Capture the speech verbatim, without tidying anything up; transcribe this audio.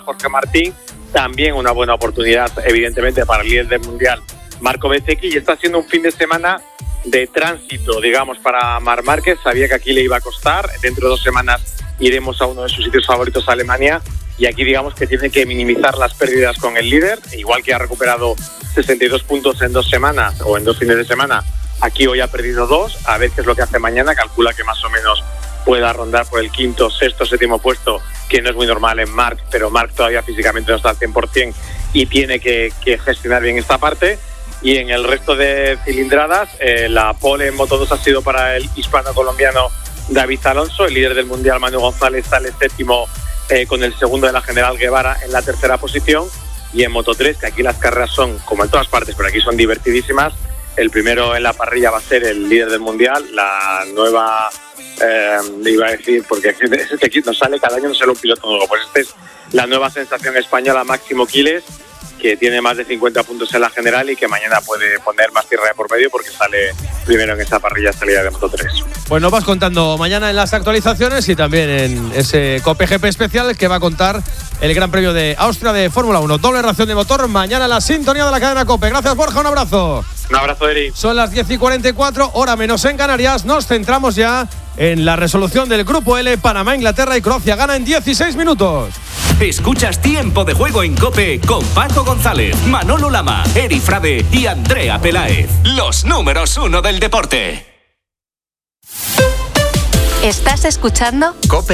Jorge Martín, también una buena oportunidad, evidentemente, para el líder del Mundial, Marco Bezzecchi, y está siendo un fin de semana de tránsito, digamos, para Marc Márquez. Sabía que aquí le iba a costar, dentro de dos semanas iremos a uno de sus sitios favoritos, a Alemania, y aquí digamos que tiene que minimizar las pérdidas con el líder, igual que ha recuperado sesenta y dos puntos en dos semanas o en dos fines de semana, aquí hoy ha perdido dos, a ver qué es lo que hace mañana. Calcula que más o menos pueda rondar por el quinto, sexto, séptimo puesto, que no es muy normal en Marc, pero Marc todavía físicamente no está al cien por ciento y tiene que, que gestionar bien esta parte. Y en el resto de cilindradas, eh, la pole en Moto dos ha sido para el hispano-colombiano David Alonso, el líder del Mundial Manu González sale séptimo eh, con el segundo de la General Guevara en la tercera posición. Y en Moto tres, que aquí las carreras son, como en todas partes, pero aquí son divertidísimas, el primero en la parrilla va a ser el líder del Mundial, la nueva, eh, iba a decir, porque es que aquí nos sale cada año, no sale un piloto nuevo, pues este es la nueva sensación española, Máximo Quiles, que tiene más de cincuenta puntos en la general y que mañana puede poner más tierra de por medio porque sale primero en esa parrilla salida de Moto tres. Pues nos vas contando mañana en las actualizaciones y también en ese COPE G P especial que va a contar el Gran Premio de Austria de Fórmula uno. Doble ración de motor mañana en la sintonía de la cadena COPE. Gracias, Borja, un abrazo. Un abrazo, Eri. Son las diez y cuarenta y cuatro, hora menos en Canarias. Nos centramos ya en la resolución del Grupo L. Panamá, Inglaterra y Croacia gana en dieciséis minutos. Escuchas Tiempo de Juego en COPE con Paco González, Manolo Lama, Eri Frade y Andrea Peláez. Los números uno del deporte. ¿Estás escuchando? COPE.